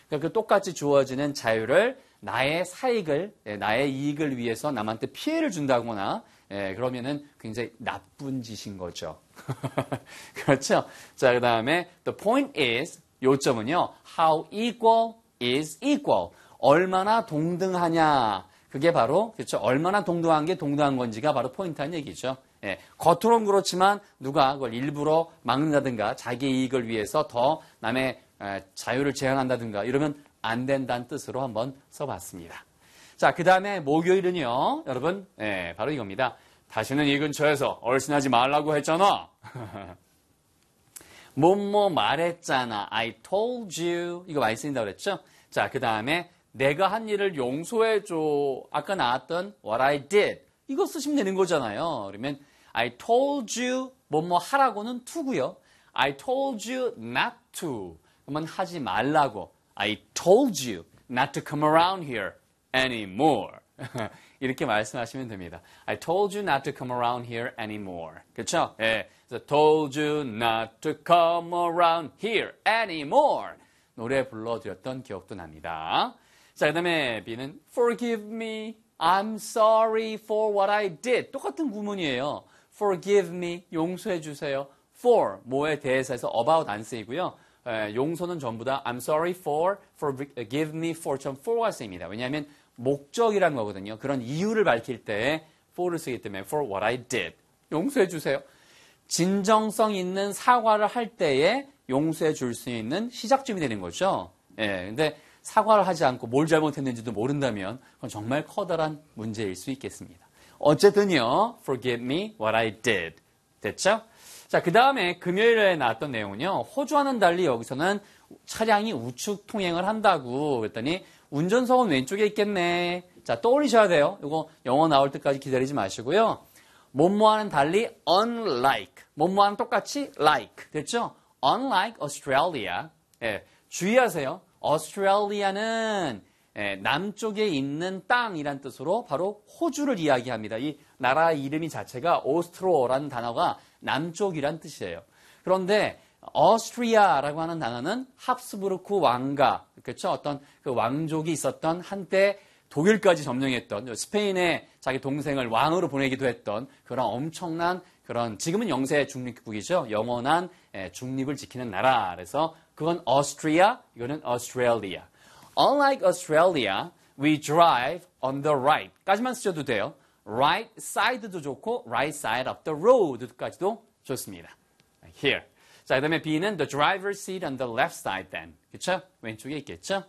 그러니까 그 똑같이 주어지는 자유를 나의 사익을, 나의 이익을 위해서 남한테 피해를 준다거나, 그러면은 굉장히 나쁜 짓인 거죠. 그렇죠? 자, 그 다음에 the point is, 요점은요, how equal is equal. 얼마나 동등하냐. 그게 바로, 그렇죠? 얼마나 동등한 게 동등한 건지가 바로 포인트한 얘기죠. 겉으로는 그렇지만 누가 그걸 일부러 막는다든가 자기 이익을 위해서 더 남의 자유를 제한한다든가 이러면 안 된다는 뜻으로 한번 써봤습니다. 자, 그 다음에 목요일은요, 여러분, 바로 이겁니다. 다시는 이 근처에서 얼씬하지 말라고 했잖아. 뭐뭐 말했잖아. I told you. 이거 많이 쓰인다고 그랬죠? 자, 그 다음에 내가 한 일을 용서해줘. 아까 나왔던 what I did. 이거 쓰시면 되는 거잖아요. 그러면 I told you 뭐뭐 하라고는 to고요. I told you not to. 그러면 하지 말라고. I told you not to come around here anymore. 이렇게 말씀하시면 됩니다. I told you not to come around here anymore. 그렇죠? 예. I told you not to come around here anymore. 노래 불러드렸던 기억도 납니다. 자, 그 다음에 B는 Forgive me. I'm sorry for what I did. 똑같은 구문이에요. Forgive me. 용서해 주세요. For, 뭐에 대해서 about 안 쓰이고요. 용서는 전부 다 I'm sorry for forgive me for가 쓰입니다. 왜냐하면 목적이라는 거거든요. 그런 이유를 밝힐 때 for를 쓰기 때문에 for what I did. 용서해 주세요. 진정성 있는 사과를 할 때에 용서해 줄 수 있는 시작점이 되는 거죠. 근데 사과를 하지 않고 뭘 잘못했는지도 모른다면 그건 정말 커다란 문제일 수 있겠습니다. 어쨌든요. Forgive me what I did. 됐죠? 자, 그 다음에 금요일에 나왔던 내용은요. 호주와는 달리 여기서는 차량이 우측 통행을 한다고 그랬더니 운전석은 왼쪽에 있겠네. 자, 떠올리셔야 돼요. 이거 영어 나올 때까지 기다리지 마시고요. 뭐뭐와는 달리 unlike. 뭐뭐와는 똑같이 like. 됐죠? Unlike Australia. 주의하세요. Australia는 남쪽에 있는 땅이란 뜻으로 바로 호주를 이야기합니다. 이 나라 이름이 자체가 오스트로라는 단어가 남쪽이란 뜻이에요. 그런데 Austria라고 하는 단어는 합스부르크 왕가, 그렇죠? 어떤 그 왕족이 있었던 한때 독일까지 점령했던 스페인의 자기 동생을 왕으로 보내기도 했던 그런 엄청난 그런 지금은 영세 중립국이죠. 영원한 중립을 지키는 나라. 그래서 그건 Austria, 이거는 Australia. Unlike Australia, we drive on the right. 까지만 쓰셔도 돼요. Right side도 좋고 right side of the road까지도 좋습니다. Here. 자, 그 다음에 B는 the driver's seat on the left side then. 그렇죠? 왼쪽에 있겠죠?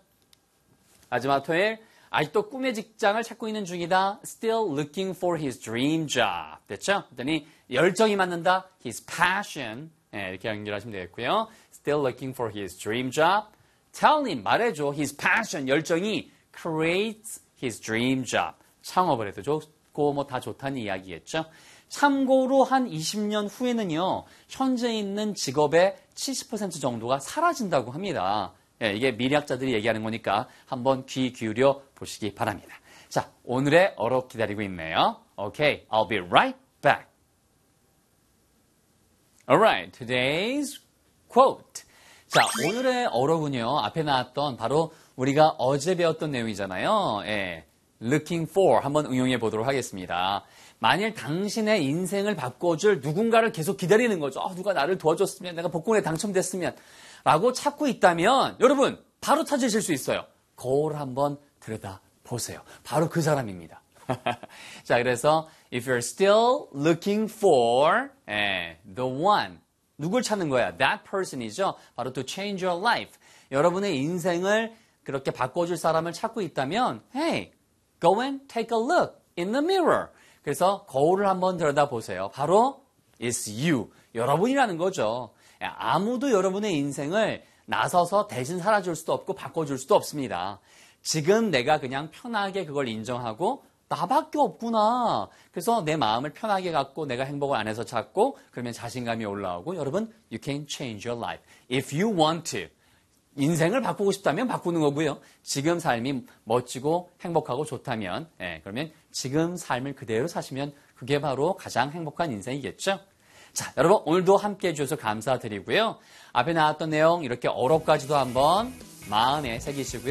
마지막 토요일. 아직도 꿈의 직장을 찾고 있는 중이다. Still looking for his dream job. 됐죠? 그랬더니 열정이 맞는다. His passion. 이렇게 연결하시면 되겠고요. Still looking for his dream job. Tell him, 말해줘. His passion, 열정이 creates his dream job. 창업을 해도 좋고 뭐 다 좋다는 이야기겠죠. 참고로 한 20년 후에는요. 현재 있는 직업의 70% 정도가 사라진다고 합니다. 이게 미래학자들이 얘기하는 거니까 한번 귀 기울여 보시기 바랍니다. 자, 오늘의 어록 기다리고 있네요. Okay, I'll be right back. Alright, today's quote. 자, 오늘의 어록은요. 앞에 나왔던 바로 우리가 어제 배웠던 내용이잖아요. looking for 한번 응용해 보도록 하겠습니다. 만일 당신의 인생을 바꿔줄 누군가를 계속 기다리는 거죠. 누가 나를 도와줬으면, 내가 복권에 당첨됐으면 라고 찾고 있다면 여러분 바로 찾으실 수 있어요. 거울 한번 들여다보세요. 바로 그 사람입니다. 자, 그래서 if you're still looking for the one, 누굴 찾는 거야? That person이죠. 바로 to change your life. 여러분의 인생을 그렇게 바꿔줄 사람을 찾고 있다면 hey, go and take a look in the mirror. 그래서 거울을 한번 들여다보세요. 바로 it's you. 여러분이라는 거죠. 아무도 여러분의 인생을 나서서 대신 살아줄 수도 없고 바꿔줄 수도 없습니다. 지금 내가 그냥 편하게 그걸 인정하고 나밖에 없구나. 그래서 내 마음을 편하게 갖고 내가 행복을 안에서 찾고 그러면 자신감이 올라오고 여러분, you can change your life. If you want to. 인생을 바꾸고 싶다면 바꾸는 거고요. 지금 삶이 멋지고 행복하고 좋다면 그러면 지금 삶을 그대로 사시면 그게 바로 가장 행복한 인생이겠죠. 자, 여러분 오늘도 함께해 주셔서 감사드리고요. 앞에 나왔던 내용 이렇게 어록까지도 한번 마음에 새기시고요.